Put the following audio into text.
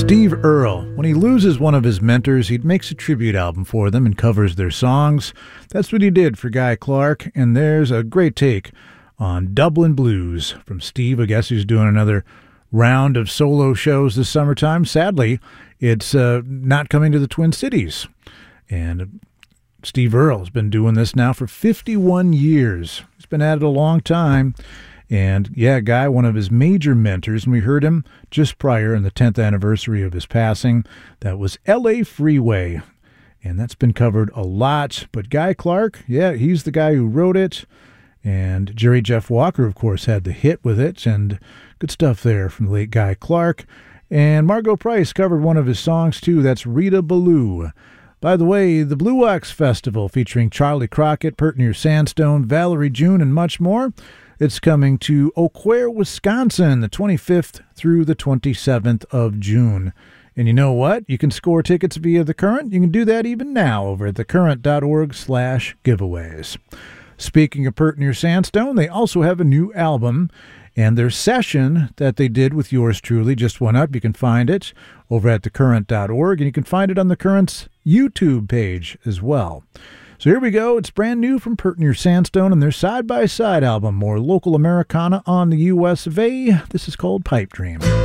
Steve Earle, when he loses one of his mentors, he makes a tribute album for them and covers their songs. That's what he did for Guy Clark, and there's a great take on Dublin Blues from Steve. I guess he's doing another round of solo shows this summertime. Sadly, it's not coming to the Twin Cities. And Steve Earle has been doing this now for 51 years. He's been at it a long time. And yeah, Guy, one of his major mentors, and we heard him just prior in the 10th anniversary of his passing. That was L.A. Freeway, and that's been covered a lot. But Guy Clark, yeah, he's the guy who wrote it. And Jerry Jeff Walker, of course, had the hit with it, and good stuff there from the late Guy Clark. And Margo Price covered one of his songs, too. That's Rita Ballou. By the way, the Blue Ox Festival featuring Charlie Crockett, Pert Near Sandstone, Valerie June, and much more. It's coming to Eau Claire, Wisconsin, the 25th through the 27th of June. And you know what? You can score tickets via The Current. You can do that even now over at thecurrent.org/giveaways. Speaking of Pert Near Sandstone, they also have a new album, and their session that they did with yours truly just went up. You can find it over at thecurrent.org, and you can find it on The Current's YouTube page as well. So here we go. It's brand new from Pert Near Sandstone and their side-by-side album, more local Americana on the US of A. This is called Pipe Dream.